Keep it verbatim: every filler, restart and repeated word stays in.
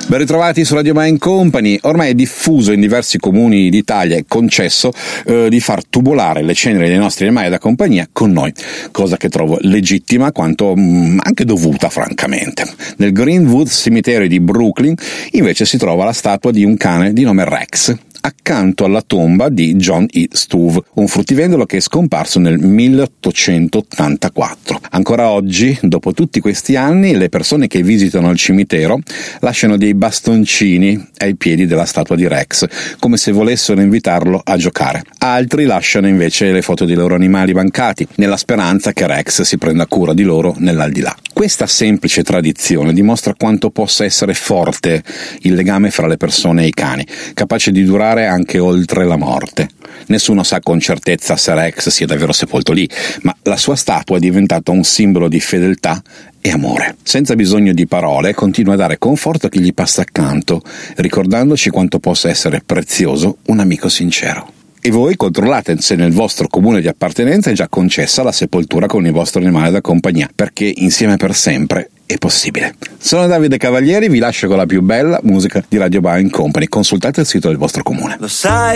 Ben ritrovati su Radio Mind Company. Ormai è diffuso in diversi comuni d'Italia e concesso eh, di far tubolare le ceneri dei nostri animali da compagnia con noi, cosa che trovo legittima quanto mh, anche dovuta, francamente. Nel Greenwood Cemetery di Brooklyn invece si trova la statua di un cane di nome Rex, accanto alla tomba di John E. Stuve, un fruttivendolo che è scomparso nel milleottocentottantaquattro. Ancora oggi, dopo tutti questi anni, le persone che visitano il cimitero lasciano dei bastoncini ai piedi della statua di Rex, come se volessero invitarlo a giocare. Altri lasciano invece le foto dei loro animali mancati, nella speranza che Rex si prenda cura di loro nell'aldilà. Questa semplice tradizione dimostra quanto possa essere forte il legame fra le persone e i cani, capace di durare anche oltre la morte. Nessuno sa con certezza se Rex sia davvero sepolto lì, ma la sua statua è diventata un simbolo di fedeltà e amore. Senza bisogno di parole, continua a dare conforto a chi gli passa accanto, ricordandoci quanto possa essere prezioso un amico sincero. E voi controllate se nel vostro comune di appartenenza è già concessa la sepoltura con il vostro animale da compagnia, perché insieme per sempre è possibile. Sono Davide Cavalieri, vi lascio con la più bella musica di Radio Mind Company. Consultate il sito del vostro comune. Lo sai